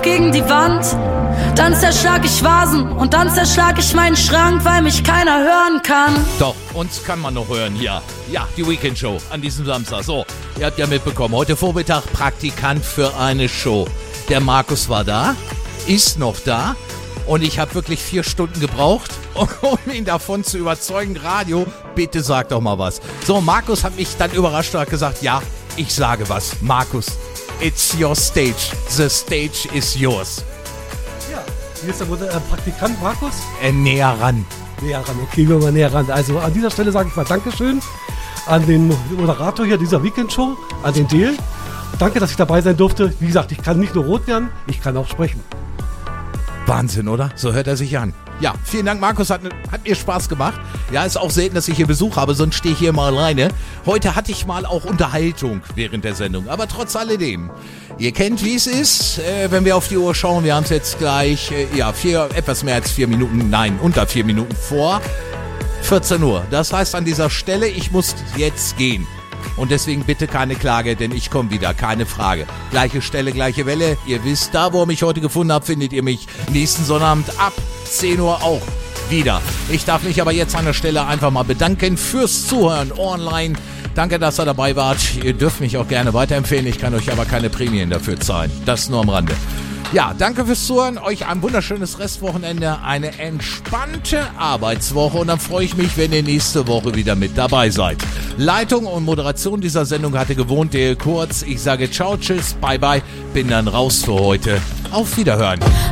gegen die Wand. Dann zerschlag ich Vasen und dann zerschlag ich meinen Schrank, weil mich keiner hören kann. Doch, uns kann man noch hören hier. Ja, die Weekend Show an diesem Samstag. So, ihr habt ja mitbekommen, heute Vormittag Praktikant für eine Show. Der Markus war da, ist noch da und ich habe wirklich 4 Stunden gebraucht, um ihn davon zu überzeugen. Radio, bitte sag doch mal was. So, Markus hat mich dann überrascht und hat gesagt, ja, ich sage was. Markus, it's your stage. The stage is yours. Ja, hier ist der Praktikant Markus. Näher ran. Näher ran, okay, wir mal näher ran. Also an dieser Stelle sage ich mal Dankeschön an den Moderator hier dieser Weekend-Show, an den Dale. Danke, dass ich dabei sein durfte. Wie gesagt, ich kann nicht nur rot werden, ich kann auch sprechen. Wahnsinn, oder? So hört er sich an. Ja, vielen Dank, Markus, hat mir Spaß gemacht. Ja, ist auch selten, dass ich hier Besuch habe, sonst stehe ich hier mal alleine. Heute hatte ich mal auch Unterhaltung während der Sendung, aber trotz alledem. Ihr kennt, wie es ist, wenn wir auf die Uhr schauen. Wir haben es jetzt gleich, etwas mehr als 4 Minuten, nein, unter 4 Minuten vor 14 Uhr. Das heißt an dieser Stelle, ich muss jetzt gehen. Und deswegen bitte keine Klage, denn ich komme wieder, keine Frage. Gleiche Stelle, gleiche Welle. Ihr wisst, da wo ihr mich heute gefunden habt, findet ihr mich nächsten Sonnabend ab 10 Uhr auch wieder. Ich darf mich aber jetzt an der Stelle einfach mal bedanken fürs Zuhören online. Danke, dass ihr dabei wart. Ihr dürft mich auch gerne weiterempfehlen. Ich kann euch aber keine Prämien dafür zahlen. Das nur am Rande. Ja, danke fürs Zuhören. Euch ein wunderschönes Restwochenende, eine entspannte Arbeitswoche und dann freue ich mich, wenn ihr nächste Woche wieder mit dabei seid. Leitung und Moderation dieser Sendung hatte gewohnt der Kurz. Ich sage ciao, tschüss, bye bye, bin dann raus für heute. Auf Wiederhören.